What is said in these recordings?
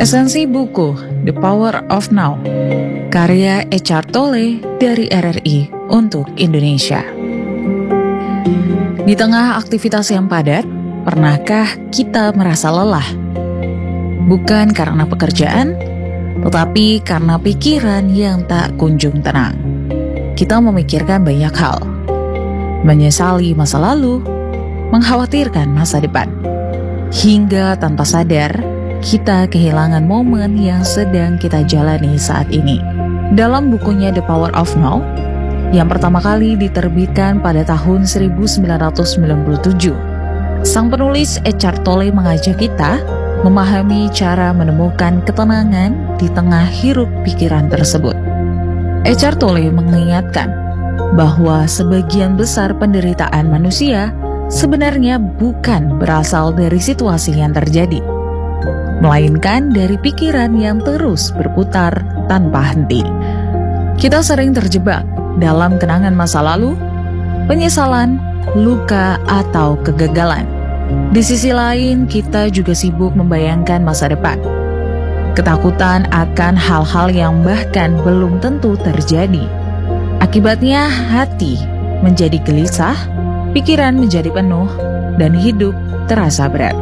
Esensi buku The Power of Now, karya Eckhart Tolle dari RRI untuk Indonesia. Di tengah aktivitas yang padat, pernahkah kita merasa lelah? Bukan karena pekerjaan, tetapi karena pikiran yang tak kunjung tenang. Kita memikirkan banyak hal, menyesali masa lalu, mengkhawatirkan masa depan, hingga tanpa sadar, kita kehilangan momen yang sedang kita jalani saat ini. Dalam bukunya The Power of Now, yang pertama kali diterbitkan pada tahun 1997, sang penulis Eckhart Tolle mengajak kita memahami cara menemukan ketenangan di tengah hiruk pikiran tersebut. Eckhart Tolle mengingatkan bahwa sebagian besar penderitaan manusia sebenarnya bukan berasal dari situasi yang terjadi, melainkan dari pikiran yang terus berputar tanpa henti. Kita sering terjebak dalam kenangan masa lalu, penyesalan, luka, atau kegagalan. Di sisi lain, kita juga sibuk membayangkan masa depan, ketakutan akan hal-hal yang bahkan belum tentu terjadi. Akibatnya, hati menjadi gelisah, pikiran menjadi penuh, dan hidup terasa berat.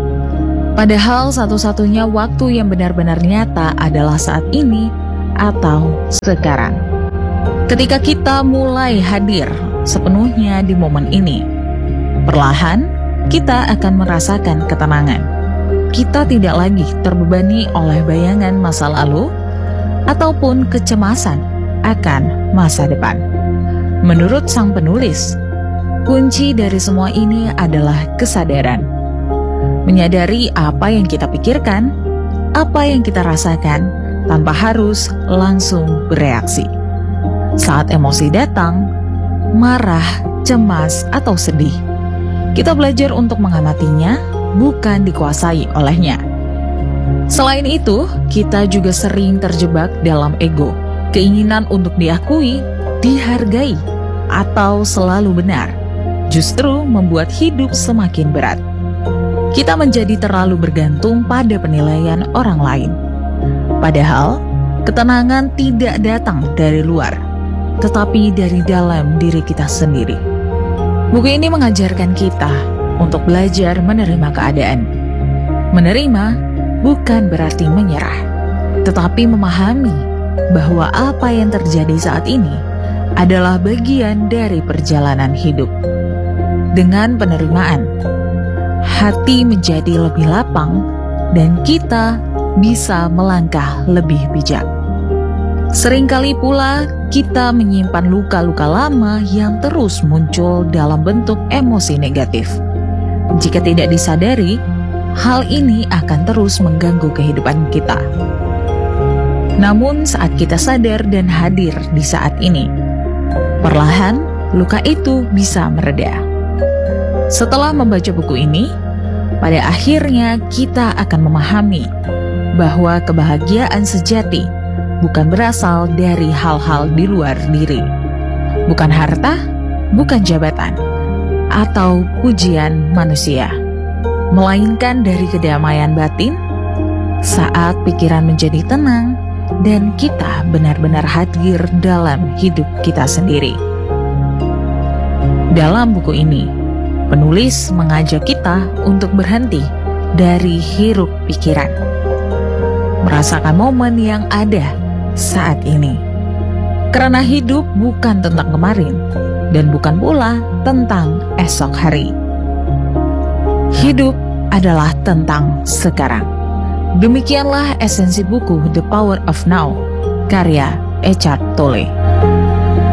Padahal satu-satunya waktu yang benar-benar nyata adalah saat ini atau sekarang. Ketika kita mulai hadir sepenuhnya di momen ini, perlahan kita akan merasakan ketenangan. Kita tidak lagi terbebani oleh bayangan masa lalu ataupun kecemasan akan masa depan. Menurut sang penulis, kunci dari semua ini adalah kesadaran. Menyadari apa yang kita pikirkan, apa yang kita rasakan, tanpa harus langsung bereaksi. Saat emosi datang, marah, cemas, atau sedih, kita belajar untuk mengamatinya, bukan dikuasai olehnya. Selain itu, kita juga sering terjebak dalam ego, keinginan untuk diakui, dihargai, atau selalu benar, justru membuat hidup semakin berat. Kita menjadi terlalu bergantung pada penilaian orang lain. Padahal, ketenangan tidak datang dari luar, tetapi dari dalam diri kita sendiri. Buku ini mengajarkan kita untuk belajar menerima keadaan. Menerima bukan berarti menyerah, tetapi memahami bahwa apa yang terjadi saat ini adalah bagian dari perjalanan hidup. Dengan penerimaan, hati menjadi lebih lapang dan kita bisa melangkah lebih bijak. Seringkali pula kita menyimpan luka-luka lama yang terus muncul dalam bentuk emosi negatif. Jika tidak disadari, hal ini akan terus mengganggu kehidupan kita. Namun saat kita sadar dan hadir di saat ini, perlahan luka itu bisa mereda. Setelah membaca buku ini, pada akhirnya kita akan memahami bahwa kebahagiaan sejati bukan berasal dari hal-hal di luar diri, bukan harta, bukan jabatan, atau pujian manusia, melainkan dari kedamaian batin saat pikiran menjadi tenang dan kita benar-benar hadir dalam hidup kita sendiri. Dalam buku ini, penulis mengajak kita untuk berhenti dari hiruk pikiran, merasakan momen yang ada saat ini. Karena hidup bukan tentang kemarin dan bukan pula tentang esok hari. Hidup adalah tentang sekarang. Demikianlah esensi buku The Power of Now, karya Eckhart Tolle.